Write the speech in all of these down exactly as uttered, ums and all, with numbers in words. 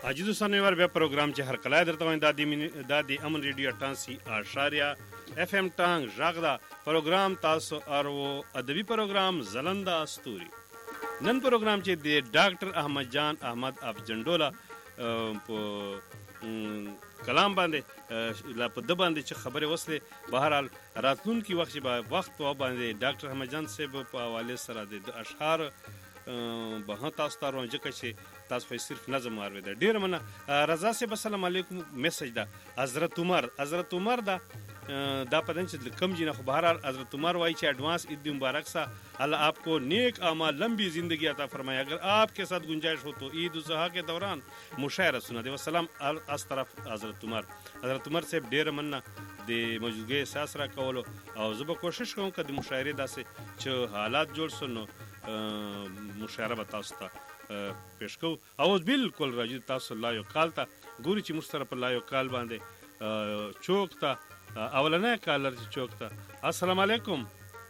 حاجی دوستانو یو بیا پروګرام چې هر کله درته وایم دا د دا د امن ریډیو اټانسي اشاریه اف ام ټانګ ژغ دا پروګرام تاسو ارو ادبي پروګرام زلنده استوري. نن پروګرام چې د ډاکټر احمد جان احمد افجنډولا په کلام باندې لا په د باندې چې خبره وسله بهرحال راتلونکي وخت به وخت و باندې ډاکټر احمد جان صاحب په حواله سره د اشعار به تاسو ته روان ځکه چې تاسو خو صرف نظم واورئ. ډېر مننه. رضا صاحب السلام علیکم. میسج ده حضرت عمر حضرت عمر ده دا پتہ نہیں کم جی نہ بہرحال حضرت عمر وائی چھ ایڈوانس عید مبارک سا. اللہ آپ کو نیک اعمال لمبی زندگی عطا فرمائے. اگر آپ کے ساتھ گنجائش ہو تو عید الاضحیٰ کے دوران مشاعرہ سنا دے. والسلام اس طرف حضرت عمر. حضرت عمر سے ډیر مننه د موجودګۍ احساس را کولو او زه به کوشش کوم که د مشاعرې داسې چې حالات جوړ سو نو مشاعره به تاسو ته پیش کوو. اوس بالکل راځي تاسو لا یو کال ته ګوري چې موږ سره په لا یو کال باندې چوک ته اولنی کالر چې چوک ته. السلام علیکم.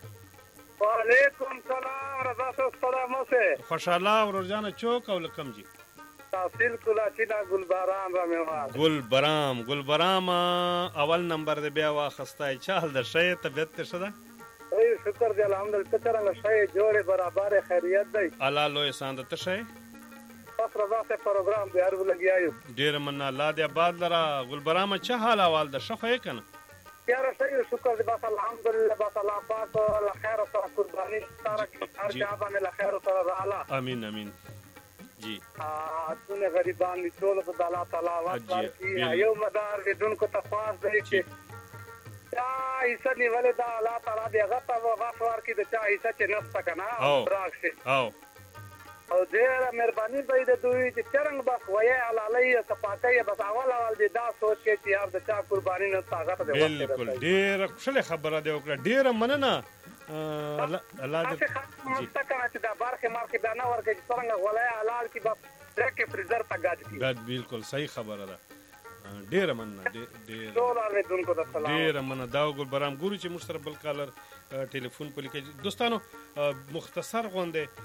وعلیکم سلام. رضا صاحب سلام اوسه. خوشحاله ورور جانه چوک او لکم جی تحصیل کلاچینا گل بارام را میواد. گل برام گل برام اول نمبر دی بیا واخستای. چال د شی طبیعت ته شده؟ ای شکر دی الحمدلله. څنګه شی جوړه برابر خیریت دی. الله لوی ساند ته شی پس رضا سے پروگرام دی هر ولګیایو. ډیر مننه. الله دې آباد لرا. گل برام چه حال احوال ده؟ ښه خو یې کنه؟ یاره ښه شکر دی بس الحمدلله. بس الله پاک الله خیر سره قربانی ستاره هر چا باندې له خیر سره رااله. امین امین. جی اتونه غریبان دي ټول په الله تعالی ورکړي. یو مدار دې دونکو تفاص دی چې دا حصہ نیولې دا الله تعالی دې هغه ته غاښ ورکړي د چا حصہ چې نسته که نه راکشي. او ډېره مهرباني به یې د دوی چې څرنګه بس ویې حلالۍ صفاکۍ بس اول اول دې دا سوچ کې چې یار د چا قرباني نه هغه ته بالکل ډېره ښکلې خبره دې وکړه. ډېره مننه. الله دې مستقره چې دا بارخه مارکه دا نه ورکړي چې څنګه غولای حلال کی بس ډکه فریزر ته ګاډ کی. ګاډ بالکل صحیح خبره ده. ډیر مننه. ډیر ټول اوریدونکو ته سلام. ډیر مننه. دا ګل برام ګورو چې موږ سره بل کالر ټلیفون په لیکي. دوستانو مختصر غونډه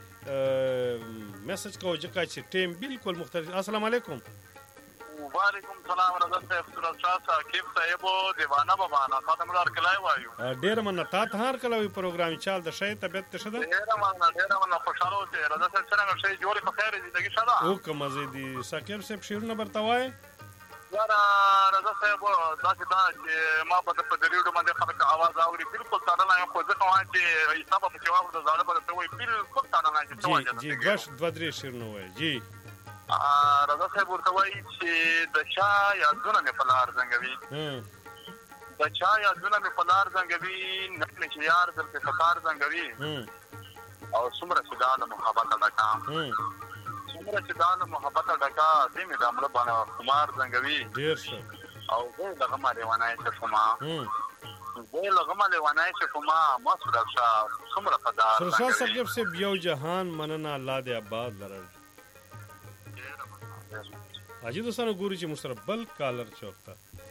میسج کوو ځکه چې ټیم بالکل مختلف. السلام علیکم. وعلیکم سلام. رضا صاحب سورج شاه صاحب صاحبو دیوانه بابانا خاتم لار کلای وایو. ډیر مننه. تا ته هر کله وی پروګرام چال د شی طبيعت ته شده؟ ډیر مننه ډیر مننه. خوشاله اوسئ. رضا صاحب څنګه شی جوړ په خیر زندگی شاده او کوم زیدي ساکر صاحب شیرونه برتوای. یاره رضا صاحب دا چې دا چې ما په په دریوډ باندې خلک आवाज اوري بالکل ساده نه خو ځکه وایي چې حساب په جواب د زړه په ته وایي بالکل ساده نه چې څه جی بس دوه درې شیرونه وایي. جی رضا صاحب ورته وایي چې د چا یادونه مې په لار زنګوي د چا یادونه مې په لار زنګوي نه مې چې یار دلته خطار زنګوي او څومره چې دا د محبت ډکا څومره چې دا د محبت ډکا دې مې د عمله باندې خمار زنګوي ډېر ښه. او زه دغه ما لیوانی چې فما زه لغه ما لیوانی چې فما ما سورج شاه څومره فدا سورج شاه صاحب صاحب یو جهان مننه. الله دې آباد لرل. حاجی دوستانو ګوري چې موږ سره بل کالر چوک ته.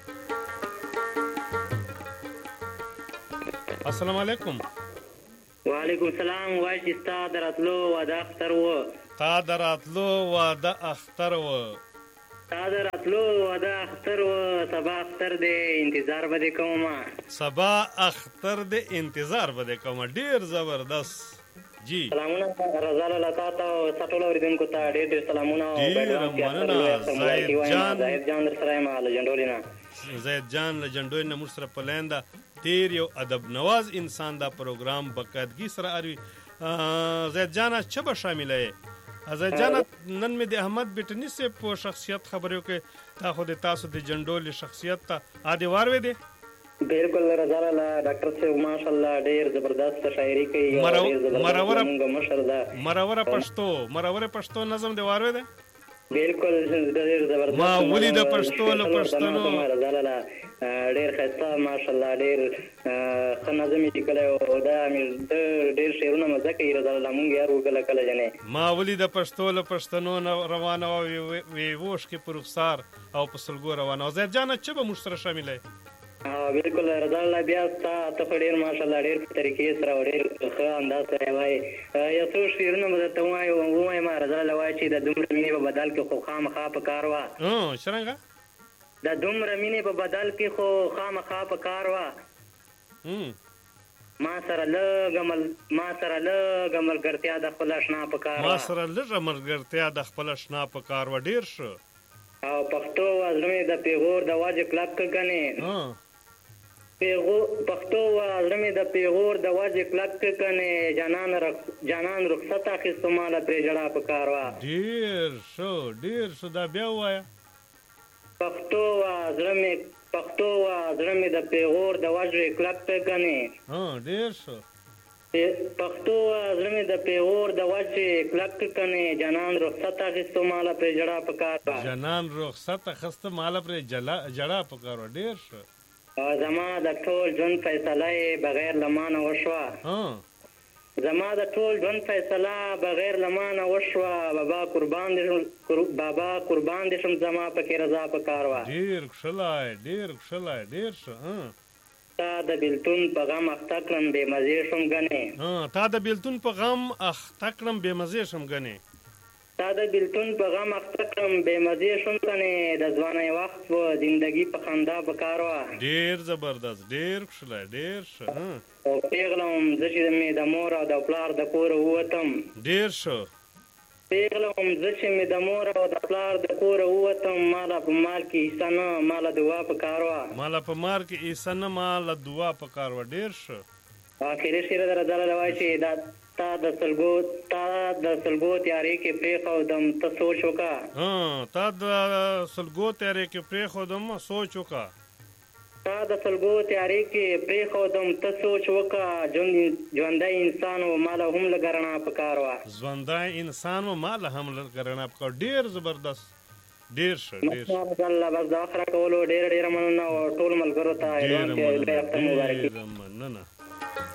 السلام علیکم. وعلیکم السلام. وای چې ستا دراتلو واده اختر و. تا دراتلو واده اختر و. تا دراتلو واده اختر و. سبا اختر دې انتظار به دې کوم. سبا اختر دې انتظار به دې کوم. ډیر زبردست. جی سلامونه رضا لاله تا ته او ټول اوریدونکو ته ډېر ډېر سلامونه. ډېر مننه. زاهد جان زاهد جان در سره یم له جنډولینا. زاهد جان له جنډولینا موږ سره په لینده ډېر یو ادب نواز انسان دا پروګرام باقاعدګي سره اروي. زاهد جان چه به شامله یې؟ زاهد جان نن مې د احمد بیټني صاحب په شخصیت خبرو کې تا خو د تاسو د جنډولي شخصیت ته عادي واروي دی. بالکل رضا لاله ډاکټر صاحب ماشاءالله ډیر زبردست شاعري کوي. مروره مشر ده مروره پښتو مروره پښتو نظم دی واروي دی. بالکل ډیر زبردست. ما ولید پښتو له پښتنو رضا لاله ډیر ښایسته ماشاءالله ډیر ښه نظم یې لیکلی او دا ډیر شعرونه مزه کوي. رضا لاله مونږ یار وکله کله جنې ما ولید پښتو له پښتنو روانه وي وي ووش کې پر رخسار او په سلګو روانه. زاهد جان چې به موږ سره شامله بالکل رضا الله بیا ستا ته خو ډېر ماشاءالله ډېر په طریقې سره او ډېر ښه انداز سره وایي. یو څو شعرونه به درته ووایم ووایم رضا الله وایي چې د دومره مینې په بدل کې خو خامخا په کار وه. څرنګه د دومره مینې په بدل کې خو خامخا په کار وه. ما سره لږه مل ما سره لږه ملګرتیا د خپل اشنا په کار وه. ما سره لږه ملګرتیا د خپل اشنا په کار وه. ډېر ښه. او پښتو وه زړه مې د پیغور د واجې کلک که ګنې پښتو وه زړه مې د پیغور د واجې کلک که ګنې جانان رخصت اخیستو ماله پرې ژړا په کار وه. ډېر ښه ډېر ښه. دا بیا ووایه. پښتو وه زړه مې پښتو وه زړه مې د پیغور د واجې کلک که ګنې ډېر ښه. پښتو وه زړه مې د پیغور د واجې کلک که ګنې جانان رخصت اخیستو ماله پرې ژړا په کار وه. جانان رخصت اخیسته ماله پرې ژړا په کار وه. ډېر ښه. زما د ټول ژوند فیصله یې بغیر له مانه وشوه. زما د ټول ژوند فیصله بغیر له مانه وشوه. بابا قربان دې بابا قربان دې شم زما پکې رضا په کار وه. ډېر کښلی ډېر کښلی. ډېر ښه. تا د بېلتون په غم اخته کړم بې مزې شم ګنې. تا د بېلتون په غم اخته کړم بې مزې شم ګنې. تا د بېلتون په غم اخته کړم بې مزې شم ګنې. د ځوانۍ وخت و زندګي په خندا په کار وه. ډېر زبردست. ډېر کښلی. ډېر ښه. او پېغله وم زه چې مې د مور او د پلار د کوره ووتم. ډېر ښه. پېغله وم زه چې مې د مور او د پلار د کوره ووتم. ماله په مال کې حصه نه ماله دعا په کار وه. ماله په مال کې حصه نه ماله دعا په کار وه. ډېر ښه. آخري شعر د رضا الله وایي چې دا تا د سلګو تا د سلګو تیارې کې پرېښودم ته سوچ وکړه. تا د سلګو تیارې کې پرېښودم سوچ وکړه. تا د سلګو تیارې کې پرېښودم ته سوچ وکړه. ژوندی انسان و ماله هم لږه رڼا په کار وه. ژوندی انسان و ماله هم لږه رڼا په کار. ډېر زبردست. ډېر ښه. ډېر ښه. بس د وخت راکولو ډېره ډېره مننه او ټولو ملګرو ته ډېره مننه.